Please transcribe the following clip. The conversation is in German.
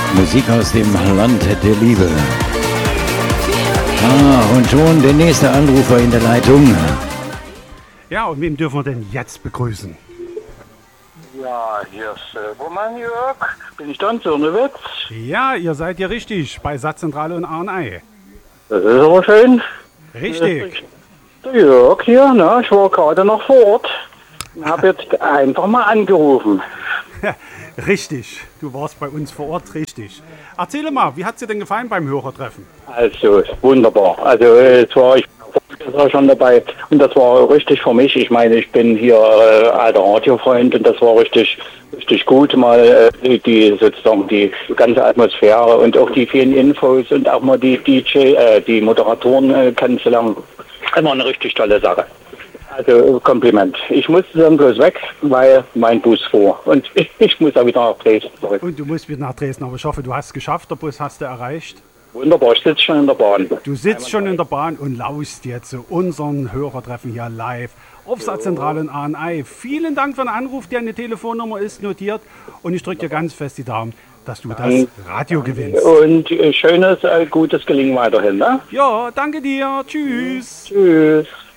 Musik aus dem Land der Liebe. Und schon der nächste Anrufer in der Leitung. Ja, und wen dürfen wir denn jetzt begrüßen? Ja, hier ist Silbermann, Jörg. Bin ich dann so eine Witz? Ja, ihr seid hier richtig, bei Satzzentrale und A&I. Das ist aber schön. Richtig. Der Jörg hier, ne? Ich war gerade noch vor Ort. Habe jetzt einfach mal angerufen. Richtig, du warst bei uns vor Ort, richtig. Erzähle mal, wie hat es dir denn gefallen beim Hörertreffen? Also, wunderbar. Also, ich war schon dabei und das war richtig für mich. Ich meine, ich bin hier alter Radiofreund und das war richtig gut, mal sozusagen die ganze Atmosphäre und auch die vielen Infos und auch mal die Moderatoren kennenzulernen. Immer eine richtig tolle Sache. Also Kompliment. Ich muss dann bloß weg, weil mein Bus fuhr. Und ich muss auch wieder nach Dresden zurück. Und du musst wieder nach Dresden, aber ich hoffe, du hast es geschafft, der Bus hast du erreicht. Wunderbar, ich sitze schon in der Bahn. Du sitzt schon in der Bahn und laust jetzt zu unseren Hörertreffen hier live auf Satzzentrale in A&I. Vielen Dank für den Anruf, deine Telefonnummer ist notiert und ich drücke dir ganz fest die Daumen, dass du das Radio gewinnst. Und schönes, gutes Gelingen weiterhin, ne? Ja, danke dir. Tschüss. Tschüss.